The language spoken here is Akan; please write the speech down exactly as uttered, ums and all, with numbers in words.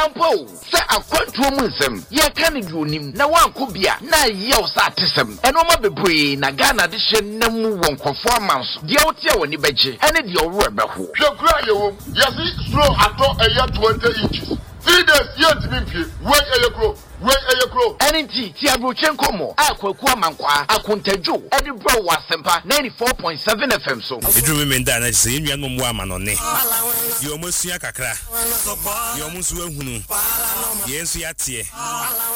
Yampo, say a quantum ye can do him, na one could be a na yells artism, and no more be na Ghana edition no one conformance, the out here when you beji, and it your rubber who. So cry you, yes, slow at all a year twenty inches. Three days yet to be wait a year grow. Wait a year grow. Any tea, Tiabuchenko mo, Aqua Mankwa, Akuntejo, Eddie Bro was Sempa ninety-four point seven F M. So, it remained that I say, young woman on it. You almost see a cacra. You almost will. Yes, we are here.